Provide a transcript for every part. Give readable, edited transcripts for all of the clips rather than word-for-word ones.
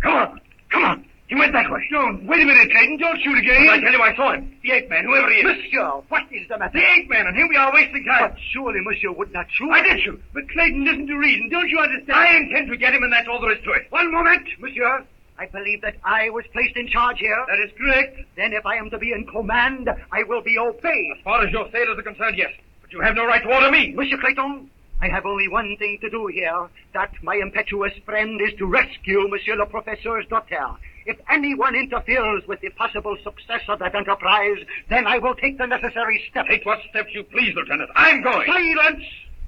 Come on. Come on. He went that way. Don't. Wait a minute, Clayton. Don't shoot again. I tell you, I saw him. The ape man, whoever he is. Monsieur, what is the matter? The ape man, and here we are wasting time. But surely Monsieur would not shoot. I did shoot. But Clayton, listen to reason. Don't you understand? I intend to get him, and that's all there is to it. One moment, Monsieur. I believe that I was placed in charge here. That is correct. Then if I am to be in command, I will be obeyed. As far as your sailors are concerned, yes. But you have no right to order me. Monsieur Clayton, I have only one thing to do here. That, my impetuous friend, is to rescue Monsieur le Professeur's daughter. If anyone interferes with the possible success of that enterprise, then I will take the necessary steps. Take what steps you please, Lieutenant. I'm going. Silence!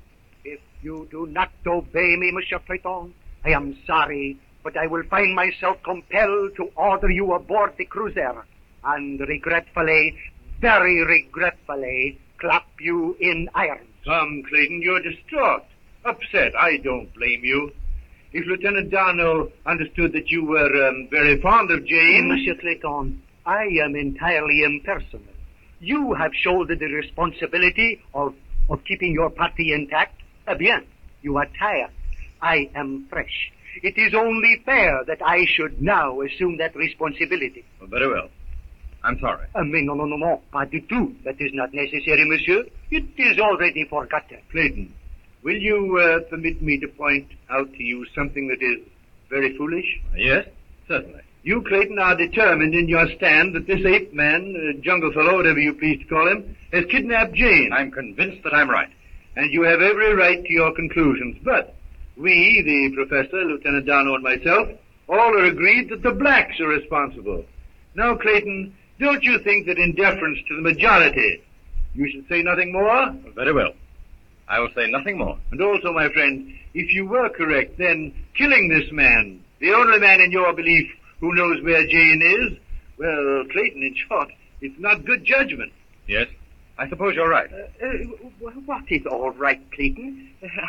If you do not obey me, Monsieur Clayton, I am sorry, but I will find myself compelled to order you aboard the cruiser, and regretfully, very regretfully, clap you in irons. Come, Clayton, you're distraught, upset. I don't blame you. If Lieutenant Darnell understood that you were very fond of Jane... Monsieur Clayton, I am entirely impersonal. You have shouldered the responsibility of keeping your party intact. Eh bien, you are tired. I am fresh. It is only fair that I should now assume that responsibility. Well, very well. I'm sorry. No, pas du tout. That is not necessary, monsieur. It is already forgotten. Clayton, will you permit me to point out to you something that is very foolish? Yes, certainly. You, Clayton, are determined in your stand that this ape man, jungle fellow, whatever you please to call him, has kidnapped Jane. I'm convinced that I'm right. And you have every right to your conclusions. But we, the professor, Lieutenant Darnell, and myself, all are agreed that the blacks are responsible. Now, Clayton, don't you think that in deference to the majority, you should say nothing more? Well, very well. I will say nothing more. And also, my friend, if you were correct, then killing this man, the only man in your belief who knows where Jane is, well, Clayton, in short, it's not good judgment. Yes, I suppose you're right. What is all right, Clayton?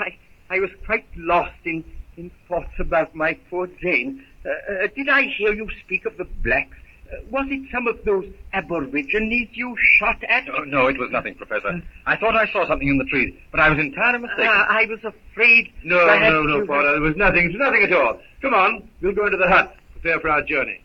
I was quite lost in thoughts about my poor Jane. Did I hear you speak of the blacks? Was it some of those aborigines you shot at? No, it was nothing, Professor. I thought I saw something in the trees, but I was entirely mistaken. I was afraid... No, Porter, there was nothing. It was nothing at all. Come on, we'll go into the hut, prepare for our journey.